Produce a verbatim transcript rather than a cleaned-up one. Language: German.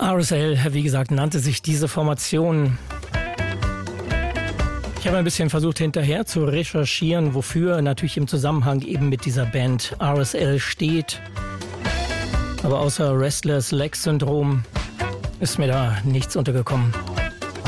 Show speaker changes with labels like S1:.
S1: R S L, wie gesagt, nannte sich diese Formation. Ich habe ein bisschen versucht hinterher zu recherchieren, wofür natürlich im Zusammenhang eben mit dieser Band R S L steht. Aber außer Restless Leg Syndrome ist mir da nichts untergekommen.